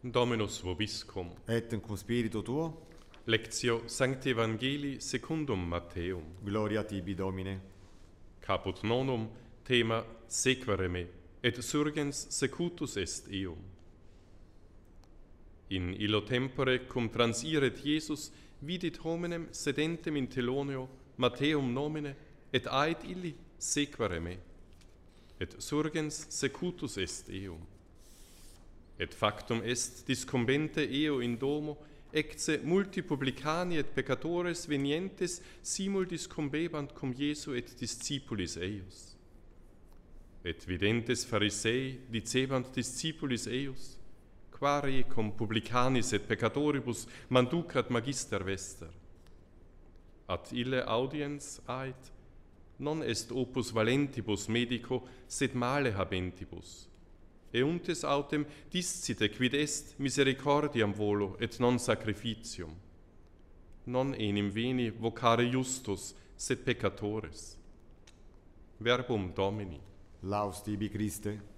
Dominus vobiscum. Et cum spiritu tuo, Lectio Sancti Evangelii secundum Matteum. gloria tibi Domine. Caput nonum, thema sequere me, et surgens secutus est eum. In illo tempore cum transiret Iesus vidit hominem sedentem in teloneo Matteum nomine, et ait illi sequere me, et surgens secutus est eum. Et factum est discumbente eo in domo, ecce multi publicani et peccatores venientes simul discumbebant cum Iesu et discipulis eius. Et videntes Pharisei dicebant discipulis eius, quare cum publicanis et peccatoribus manducat magister vester. Ad ille audiens ait, non est opus valentibus medico, sed male habentibus. Euntes autem discite quid est misericordiam volo et non sacrificium. Non enim veni vocare justus, sed peccatores. Verbum Domini. Laus tibi Christe.